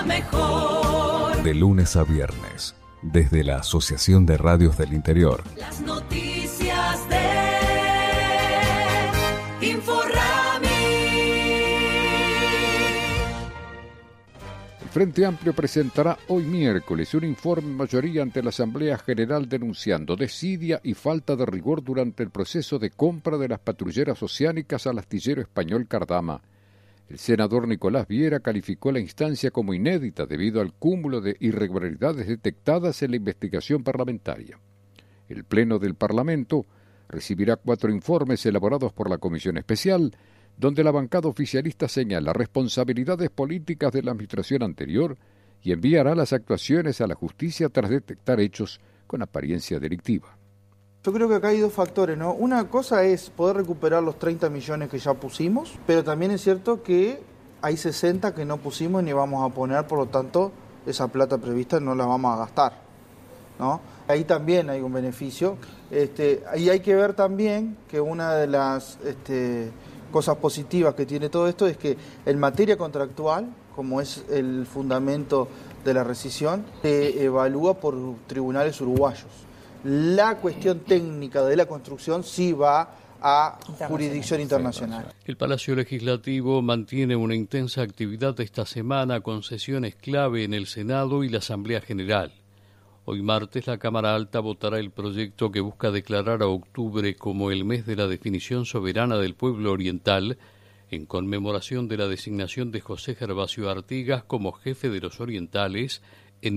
mejor. De lunes a viernes, desde la Asociación de Radios del Interior. Las noticias de Inforrami. El Frente Amplio presentará hoy miércoles un informe en mayoría ante la Asamblea General denunciando desidia y falta de rigor durante el proceso de compra de las patrulleras oceánicas al astillero español Cardama. El senador Nicolás Viera calificó la instancia como inédita debido al cúmulo de irregularidades detectadas en la investigación parlamentaria. El Pleno del Parlamento recibirá 4 informes elaborados por la Comisión Especial, donde la bancada oficialista señala responsabilidades políticas de la administración anterior y enviará las actuaciones a la justicia tras detectar hechos con apariencia delictiva. Yo creo que acá hay 2 factores, ¿no? Una cosa es poder recuperar los 30 millones que ya pusimos, pero también es cierto que hay 60 que no pusimos ni vamos a poner, por lo tanto, esa plata prevista no la vamos a gastar, ¿no? Ahí también hay un beneficio. Y hay que ver también que una de las cosas positivas que tiene todo esto es que en materia contractual, como es el fundamento de la rescisión, se evalúa por tribunales uruguayos. La cuestión técnica de la construcción sí va a jurisdicción internacional. El Palacio Legislativo mantiene una intensa actividad esta semana con sesiones clave en el Senado y la Asamblea General. Hoy martes la Cámara Alta votará el proyecto que busca declarar a octubre como el mes de la definición soberana del pueblo oriental en conmemoración de la designación de José Gervasio Artigas como jefe de los orientales en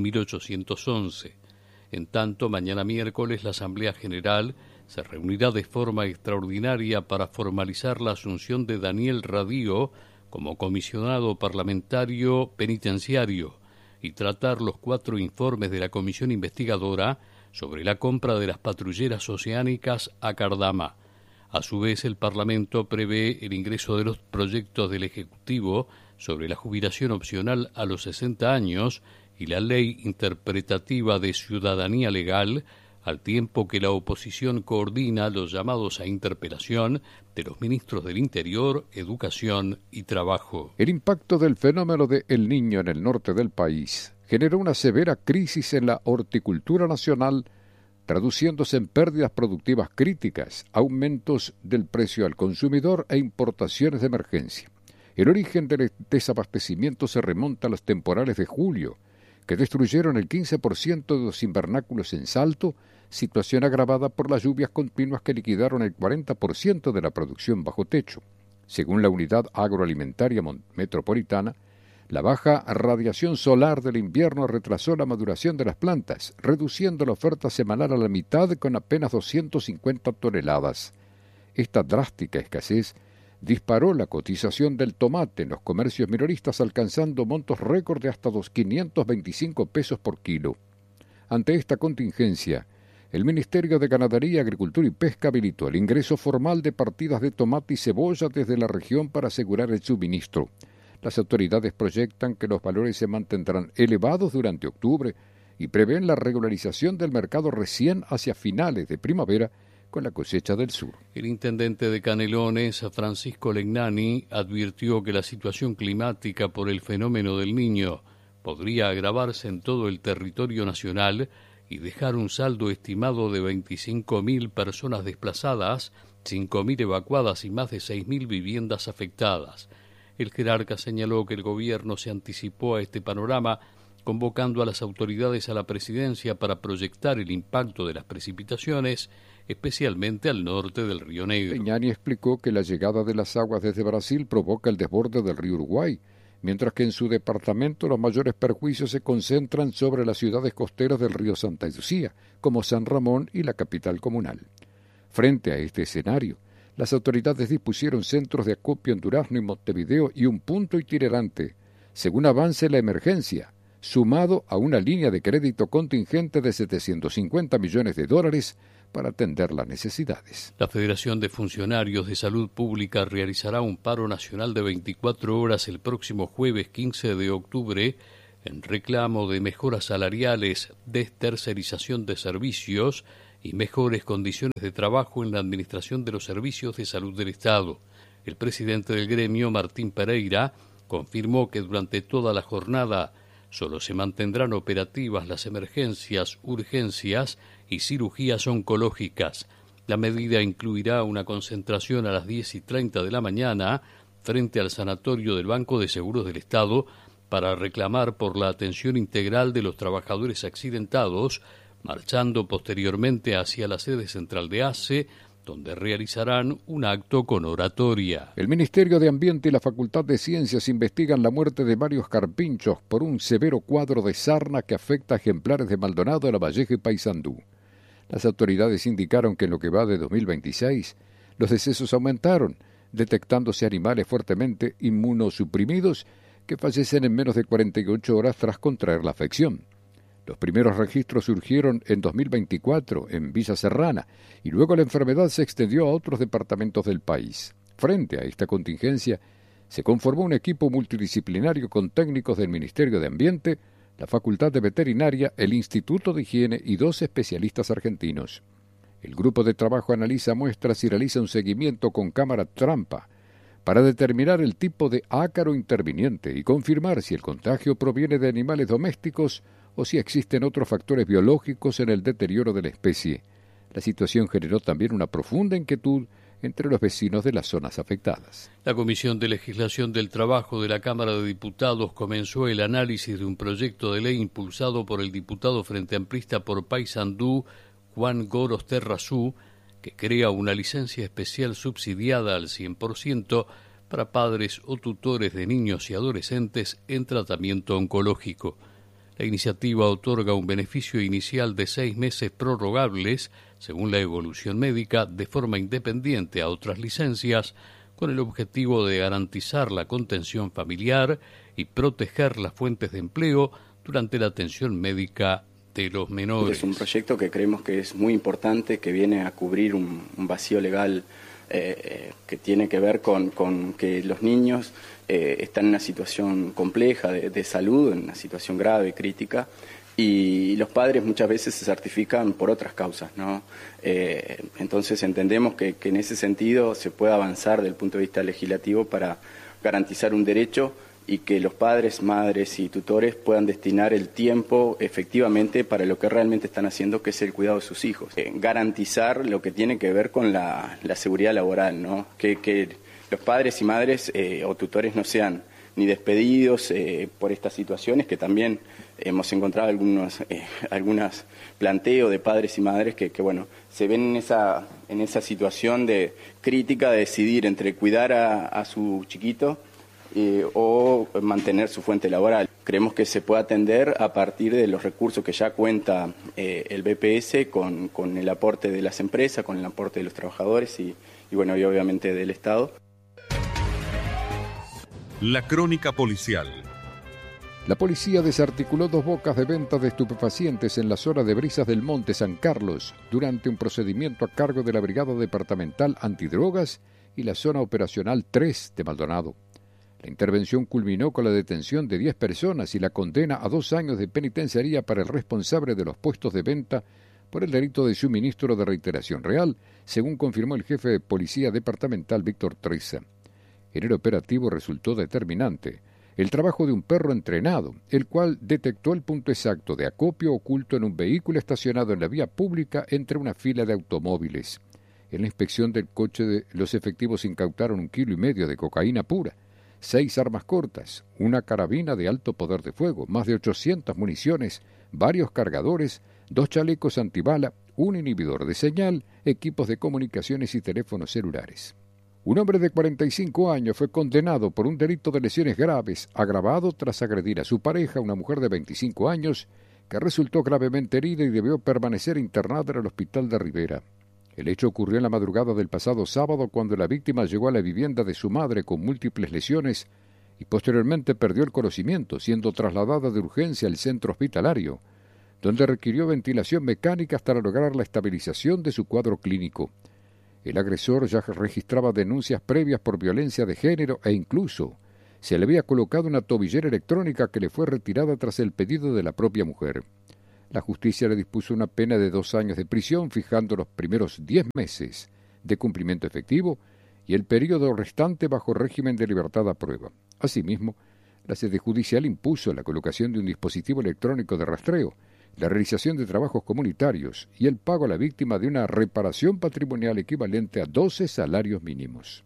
1811. En tanto, mañana miércoles la Asamblea General se reunirá de forma extraordinaria para formalizar la asunción de Daniel Radío como comisionado parlamentario penitenciario y tratar los 4 informes de la comisión investigadora sobre la compra de las patrulleras oceánicas a Cardama. A su vez, el Parlamento prevé el ingreso de los proyectos del Ejecutivo sobre la jubilación opcional a los 60 años y la ley interpretativa de ciudadanía legal, al tiempo que la oposición coordina los llamados a interpelación de los ministros del Interior, Educación y Trabajo. El impacto del fenómeno de El Niño en el norte del país generó una severa crisis en la horticultura nacional, traduciéndose en pérdidas productivas críticas, aumentos del precio al consumidor e importaciones de emergencia. El origen del desabastecimiento se remonta a los temporales de julio, que destruyeron el 15% de los invernáculos en Salto, situación agravada por las lluvias continuas que liquidaron el 40% de la producción bajo techo. Según la Unidad Agroalimentaria Metropolitana, la baja radiación solar del invierno retrasó la maduración de las plantas, reduciendo la oferta semanal a la mitad con apenas 250 toneladas. Esta drástica escasez disparó la cotización del tomate en los comercios minoristas, alcanzando montos récord de hasta 525 pesos por kilo. Ante esta contingencia, el Ministerio de Ganadería, Agricultura y Pesca habilitó el ingreso formal de partidas de tomate y cebolla desde la región para asegurar el suministro. Las autoridades proyectan que los valores se mantendrán elevados durante octubre y prevén la regularización del mercado recién hacia finales de primavera con la cosecha del sur. El intendente de Canelones, Francisco Legnani, advirtió que la situación climática por el fenómeno del Niño podría agravarse en todo el territorio nacional y dejar un saldo estimado de 25.000 personas desplazadas, 5.000 evacuadas y más de 6.000 viviendas afectadas. El jerarca señaló que el gobierno se anticipó a este panorama, convocando a las autoridades a la presidencia para proyectar el impacto de las precipitaciones, especialmente al norte del Río Negro. Legnani explicó que la llegada de las aguas desde Brasil provoca el desborde del río Uruguay, mientras que en su departamento los mayores perjuicios se concentran sobre las ciudades costeras del río Santa Lucía, como San Ramón y la capital comunal. Frente a este escenario, las autoridades dispusieron centros de acopio en Durazno y Montevideo y un punto itinerante, según avance la emergencia, sumado a una línea de crédito contingente de $750 millones para atender las necesidades. La Federación de Funcionarios de Salud Pública realizará un paro nacional de 24 horas el próximo jueves 15 de octubre en reclamo de mejoras salariales, destercerización de servicios y mejores condiciones de trabajo en la administración de los servicios de salud del Estado. El presidente del gremio, Martín Pereira, confirmó que durante toda la jornada Solo se mantendrán operativas las emergencias, urgencias y cirugías oncológicas. La medida incluirá una concentración a las 10:30 de la mañana frente al sanatorio del Banco de Seguros del Estado para reclamar por la atención integral de los trabajadores accidentados, marchando posteriormente hacia la sede central de ACE, donde realizarán un acto con oratoria. El Ministerio de Ambiente y la Facultad de Ciencias investigan la muerte de varios carpinchos por un severo cuadro de sarna que afecta a ejemplares de Maldonado, Lavalleja y Paysandú. Las autoridades indicaron que en lo que va de 2026, los decesos aumentaron, detectándose animales fuertemente inmunosuprimidos que fallecen en menos de 48 horas tras contraer la afección. Los primeros registros surgieron en 2024 en Villa Serrana y luego la enfermedad se extendió a otros departamentos del país. Frente a esta contingencia, se conformó un equipo multidisciplinario con técnicos del Ministerio de Ambiente, la Facultad de Veterinaria, el Instituto de Higiene y 2 especialistas argentinos. El grupo de trabajo analiza muestras y realiza un seguimiento con cámara trampa para determinar el tipo de ácaro interviniente y confirmar si el contagio proviene de animales domésticos o si existen otros factores biológicos en el deterioro de la especie. La situación generó también una profunda inquietud entre los vecinos de las zonas afectadas. La Comisión de Legislación del Trabajo de la Cámara de Diputados comenzó el análisis de un proyecto de ley impulsado por el diputado Frente Amplista por Paysandú, Juan Goros Terrazú, que crea una licencia especial subsidiada al 100% para padres o tutores de niños y adolescentes en tratamiento oncológico. La iniciativa otorga un beneficio inicial de 6 meses prorrogables, según la evolución médica, de forma independiente a otras licencias, con el objetivo de garantizar la contención familiar y proteger las fuentes de empleo durante la atención médica de los menores. Es un proyecto que creemos que es muy importante, que viene a cubrir un vacío legal que tiene que ver con que los niños están en una situación compleja de salud, en una situación grave, crítica, y los padres muchas veces se certifican por otras causas, ¿no? Entonces entendemos que en ese sentido se puede avanzar desde el punto de vista legislativo para garantizar un derecho y que los padres, madres y tutores puedan destinar el tiempo efectivamente para lo que realmente están haciendo, que es el cuidado de sus hijos. Garantizar lo que tiene que ver con la seguridad laboral, ¿no? Que los padres y madres o tutores no sean ni despedidos por estas situaciones, que también hemos encontrado algunos planteos de padres y madres que bueno, se ven en esa situación de crítica de decidir entre cuidar a su chiquito o mantener su fuente laboral. Creemos que se puede atender a partir de los recursos que ya cuenta el BPS con el aporte de las empresas, con el aporte de los trabajadores y obviamente del Estado. La crónica policial. La policía desarticuló 2 bocas de venta de estupefacientes en la zona de Brisas del Monte, San Carlos, durante un procedimiento a cargo de la Brigada Departamental Antidrogas y la Zona Operacional 3 de Maldonado. La intervención culminó con la detención de 10 personas y la condena a 2 años de penitenciaría para el responsable de los puestos de venta por el delito de suministro de reiteración real, según confirmó el jefe de policía departamental Víctor Treza. En el operativo resultó determinante el trabajo de un perro entrenado, el cual detectó el punto exacto de acopio oculto en un vehículo estacionado en la vía pública entre una fila de automóviles. En la inspección del coche, los efectivos incautaron 1,5 kilos de cocaína pura, 6 armas cortas, una carabina de alto poder de fuego, más de 800 municiones, varios cargadores, 2 chalecos antibala, un inhibidor de señal, equipos de comunicaciones y teléfonos celulares. Un hombre de 45 años fue condenado por un delito de lesiones graves, agravado tras agredir a su pareja, una mujer de 25 años, que resultó gravemente herida y debió permanecer internada en el hospital de Rivera. El hecho ocurrió en la madrugada del pasado sábado, cuando la víctima llegó a la vivienda de su madre con múltiples lesiones y posteriormente perdió el conocimiento, siendo trasladada de urgencia al centro hospitalario, donde requirió ventilación mecánica hasta lograr la estabilización de su cuadro clínico. El agresor ya registraba denuncias previas por violencia de género e incluso se le había colocado una tobillera electrónica que le fue retirada tras el pedido de la propia mujer. La justicia le dispuso una pena de 2 años de prisión, fijando los primeros 10 meses de cumplimiento efectivo y el período restante bajo régimen de libertad a prueba. Asimismo, La sede judicial impuso la colocación de un dispositivo electrónico de rastreo, la realización de trabajos comunitarios y el pago a la víctima de una reparación patrimonial equivalente a 12 salarios mínimos.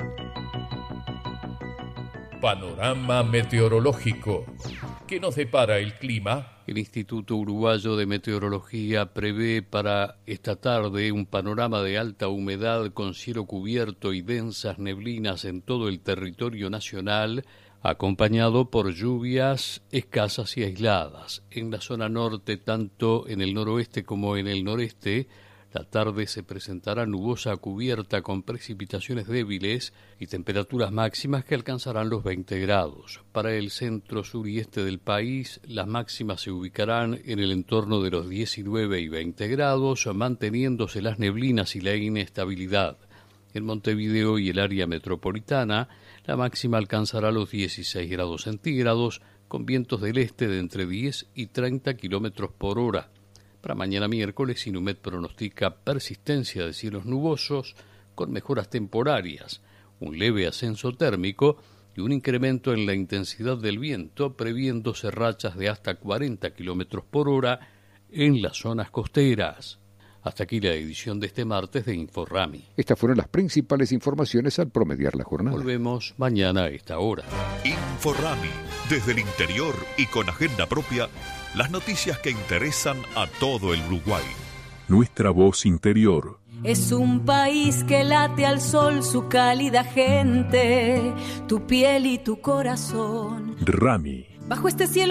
Panorama meteorológico. ¿Qué nos depara el clima? El Instituto Uruguayo de Meteorología prevé para esta tarde un panorama de alta humedad con cielo cubierto y densas neblinas en todo el territorio nacional, acompañado por lluvias escasas y aisladas. En la zona norte, tanto en el noroeste como en el noreste, la tarde se presentará nubosa cubierta con precipitaciones débiles y temperaturas máximas que alcanzarán los 20 grados. Para el centro sur y este del país, las máximas se ubicarán en el entorno de los 19 y 20 grados, manteniéndose las neblinas y la inestabilidad. En Montevideo y el área metropolitana, la máxima alcanzará los 16 grados centígrados, con vientos del este de entre 10 y 30 kilómetros por hora. Para mañana miércoles, Inumet pronostica persistencia de cielos nubosos con mejoras temporarias, un leve ascenso térmico y un incremento en la intensidad del viento, previéndose rachas de hasta 40 kilómetros por hora en las zonas costeras. Hasta aquí la edición de este martes de Inforrami. Estas fueron las principales informaciones al promediar la jornada. Volvemos mañana a esta hora. Inforrami, desde el interior y con agenda propia, las noticias que interesan a todo el Uruguay. Nuestra voz interior. Es un país que late al sol su cálida gente, tu piel y tu corazón. Rami. Bajo este cielo